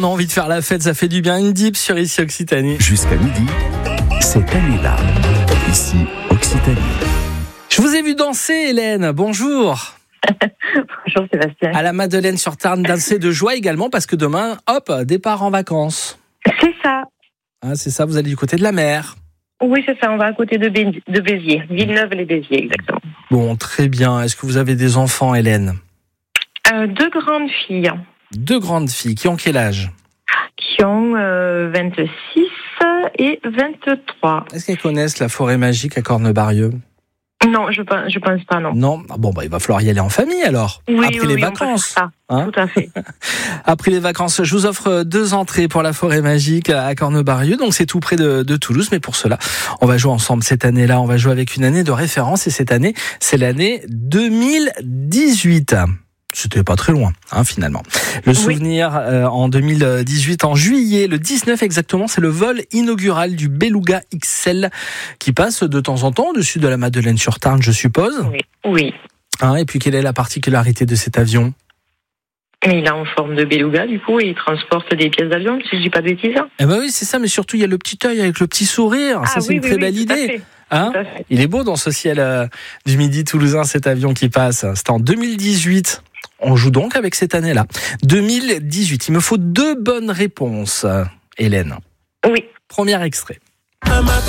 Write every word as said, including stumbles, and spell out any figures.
a envie de faire la fête, ça fait du bien. Une dip sur Ici Occitanie. Jusqu'à midi, cette année-là, Ici Occitanie. Je vous ai vu danser, Hélène. Bonjour. Bonjour Sébastien. À la Madeleine sur Tarn, danser de joie également parce que demain, hop, départ en vacances. C'est ça. Hein, c'est ça, vous allez du côté de la mer. Oui, c'est ça. On va à côté de, Bé- de Béziers. Villeneuve-les-Béziers, exactement. Bon, très bien. Est-ce que vous avez des enfants, Hélène ? Euh, deux grandes filles Deux grandes filles. Qui ont quel âge ? qui ont euh, vingt-six et vingt-trois. Est-ce qu'elles connaissent la forêt magique à Cornebarieux ? Non, je pense, je pense pas, non. Non ? Ah bon, bah, il va falloir y aller en famille alors. Oui, Après oui, les oui, on peut vacances. faire ça. Hein ? Tout à fait. Après les vacances, je vous offre deux entrées pour la forêt magique à Cornebarieux. Donc c'est tout près de, de Toulouse. Mais pour cela, on va jouer ensemble cette année-là. On va jouer avec une année de référence. Et cette année, c'est l'année deux mille dix-huit. C'était pas très loin, hein, finalement. Le souvenir, oui. euh, en deux mille dix-huit, en juillet, le dix-neuf exactement, c'est le vol inaugural du Beluga X L qui passe de temps en temps au-dessus de la Madeleine sur Tarn, je suppose. Oui. oui. Hein, et puis, quelle est la particularité de cet avion ? Il est en forme de beluga, du coup, et il transporte des pièces d'avion, si je dis pas de bêtises. Eh ben oui, c'est ça, mais surtout, il y a le petit œil avec le petit sourire. Ah, ça, c'est oui, une oui, très oui, belle tout idée. Hein ? Il est beau dans ce ciel euh, du midi toulousain, cet avion qui passe. C'était en deux mille dix-huit. On joue donc avec cette année-là. deux mille dix-huit. Il me faut deux bonnes réponses, Hélène. Oui. Premier extrait.